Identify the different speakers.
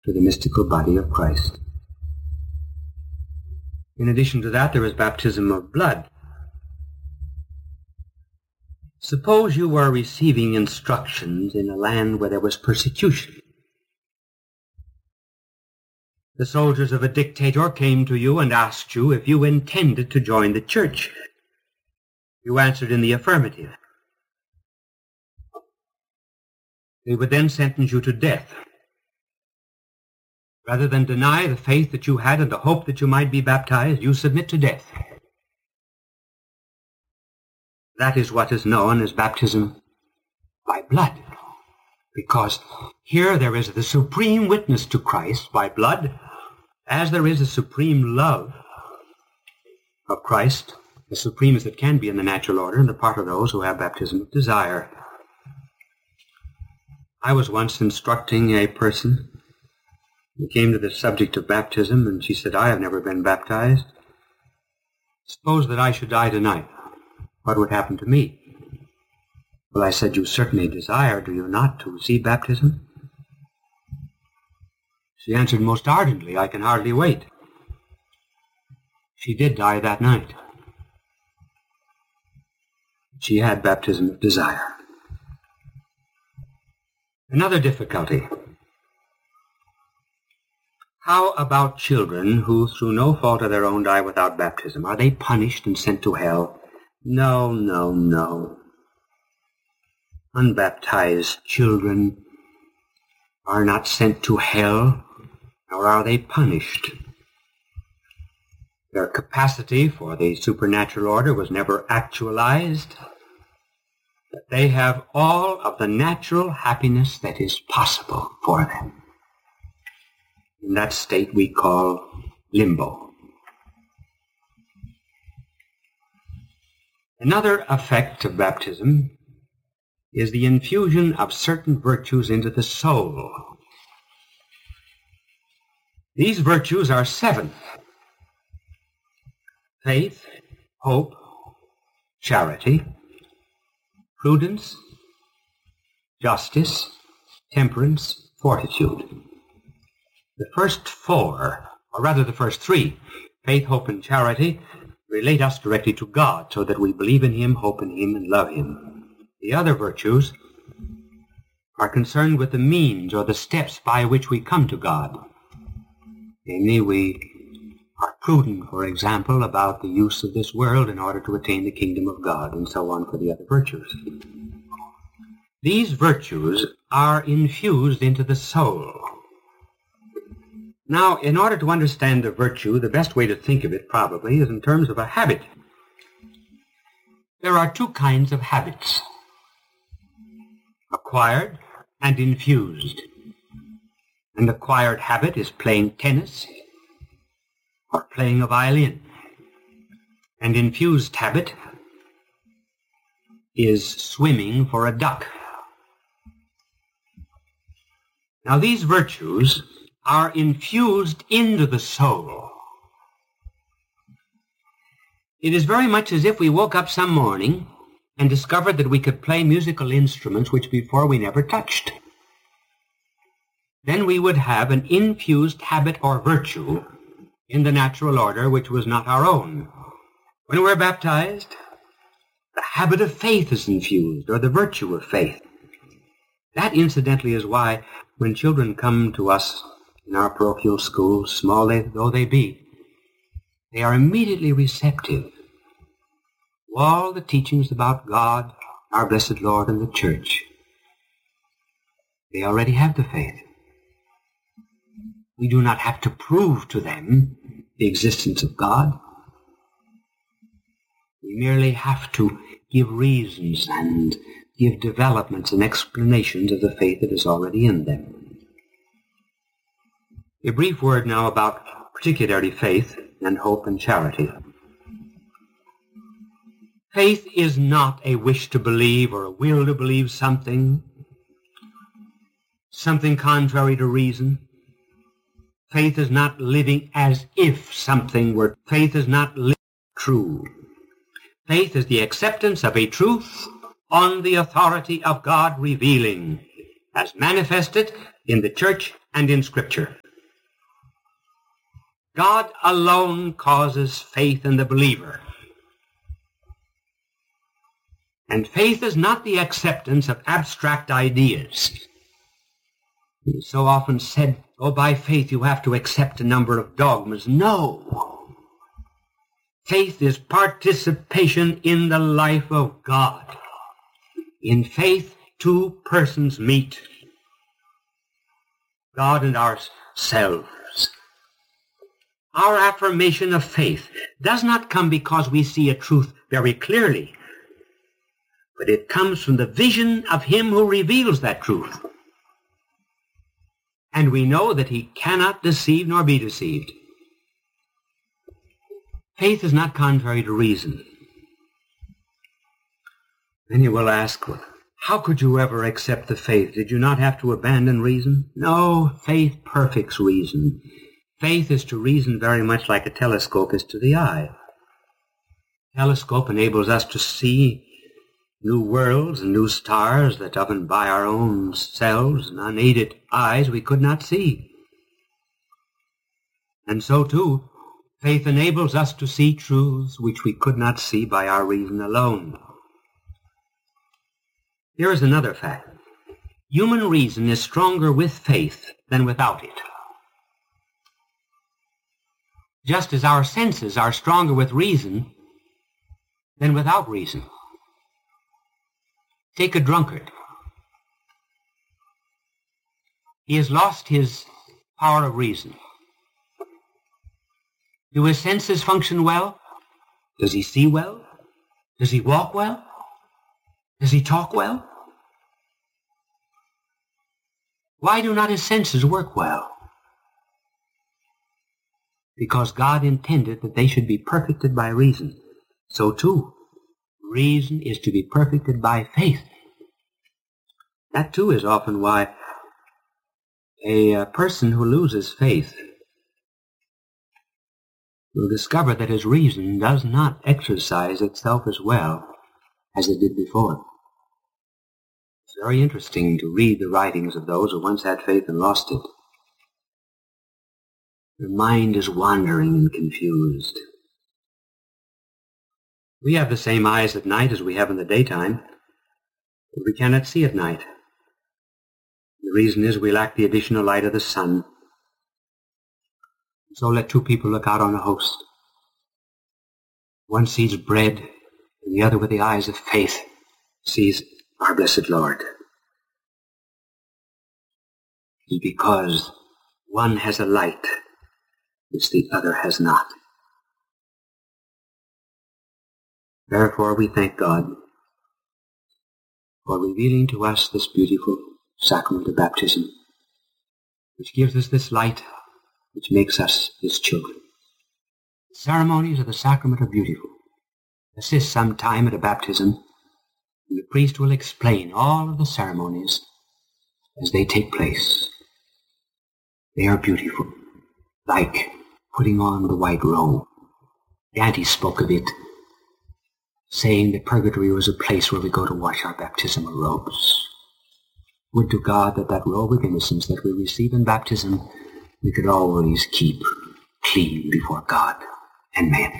Speaker 1: to the mystical body of Christ. In addition to that, there is baptism of blood. Suppose you were receiving instructions in a land where there was persecution. The soldiers of a dictator came to you and asked you if you intended to join the church. You answered in the affirmative. They would then sentence you to death. Rather than deny the faith that you had and the hope that you might be baptized, you submit to death. That is what is known as baptism by blood, because here there is the supreme witness to Christ by blood, as there is a supreme love of Christ, as supreme as it can be in the natural order, on the part of those who have baptism of desire. I was once instructing a person who came to the subject of baptism, and she said, I have never been baptized. Suppose that I should die tonight. What would happen to me? Well, I said, you certainly desire, do you not, to receive baptism? She answered most ardently, I can hardly wait. She did die that night. She had baptism of desire. Another difficulty. How about children who, through no fault of their own, die without baptism? Are they punished and sent to hell? No, no, no. Unbaptized children are not sent to hell, nor are they punished. Their capacity for the supernatural order was never actualized, but they have all of the natural happiness that is possible for them. In that state we call limbo. Another effect of baptism is the infusion of certain virtues into the soul. These virtues are 7. Faith, hope, charity, prudence, justice, temperance, fortitude. The first 4, or rather the first 3, faith, hope, and charity, relate us directly to God, so that we believe in Him, hope in Him, and love Him. The other virtues are concerned with the means or the steps by which we come to God. Namely, we are prudent, for example, about the use of this world in order to attain the kingdom of God, and so on for the other virtues. These virtues are infused into the soul. Now, in order to understand a virtue, the best way to think of it probably is in terms of a habit. There are 2 kinds of habits: acquired and infused. An acquired habit is playing tennis or playing a violin. An infused habit is swimming for a duck. Now, these virtues are infused into the soul. It is very much as if we woke up some morning and discovered that we could play musical instruments which before we never touched. Then we would have an infused habit or virtue in the natural order which was not our own. When we're baptized, the habit of faith is infused, or the virtue of faith. That, incidentally, is why when children come to us in our parochial schools, small though they be, they are immediately receptive to all the teachings about God, our blessed Lord, and the Church. They already have the faith. We do not have to prove to them the existence of God. We merely have to give reasons and give developments and explanations of the faith that is already in them. A brief word now about particularly faith and hope and charity. Faith is not a wish to believe or a will to believe something contrary to reason. Faith is not living as if something were. Faith is not living true. Faith is the acceptance of a truth on the authority of God revealing, as manifested in the church and in Scripture. God alone causes faith in the believer. And faith is not the acceptance of abstract ideas. It is so often said, oh, by faith you have to accept a number of dogmas. No. Faith is participation in the life of God. In faith, two persons meet, God and ourselves. Our affirmation of faith does not come because we see a truth very clearly, but it comes from the vision of him who reveals that truth. And we know that he cannot deceive nor be deceived. Faith is not contrary to reason. Then you will ask, how could you ever accept the faith? Did you not have to abandon reason? No, faith perfects reason. Faith is to reason very much like a telescope is to the eye. Telescope enables us to see new worlds and new stars that often by our own selves and unaided eyes we could not see. And so too, faith enables us to see truths which we could not see by our reason alone. Here is another fact. Human reason is stronger with faith than without it. Just as our senses are stronger with reason than without reason. Take a drunkard. He has lost his power of reason. Do his senses function well? Does he see well? Does he walk well? Does he talk well? Why do not his senses work well? Because God intended that they should be perfected by reason. So too, reason is to be perfected by faith. That too is often why a person who loses faith will discover that his reason does not exercise itself as well as it did before. It's very interesting to read the writings of those who once had faith and lost it. Their mind is wandering and confused. We have the same eyes at night as we have in the daytime, but we cannot see at night. The reason is we lack the additional light of the sun. So let two people look out on a host. One sees bread, and the other with the eyes of faith sees our blessed Lord. It is because one has a light which the other has not. Therefore we thank God for revealing to us this beautiful sacrament of baptism, which gives us this light which makes us his children. The ceremonies of the sacrament are beautiful. Assist some time at a baptism, and the priest will explain all of the ceremonies as they take place. They are beautiful, like putting on the white robe. Dante spoke of it, saying that purgatory was a place where we go to wash our baptismal robes. Would to God that that robe of innocence that we receive in baptism we could always keep clean before God and man.